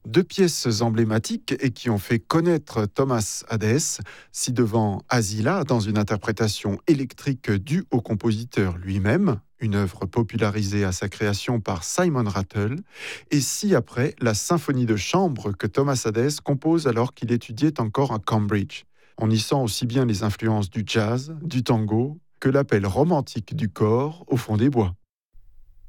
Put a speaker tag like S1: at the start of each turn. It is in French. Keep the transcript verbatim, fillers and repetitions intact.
S1: Deux pièces emblématiques et qui ont fait connaître Thomas Hadès, ci devant Asila dans une interprétation électrique due au compositeur lui-même, une œuvre popularisée à sa création par Simon Rattle, et ci après la symphonie de chambre que Thomas Hadès compose alors qu'il étudiait encore à Cambridge. On y sent aussi bien les influences du jazz, du tango, que l'appel romantique du corps au fond des bois.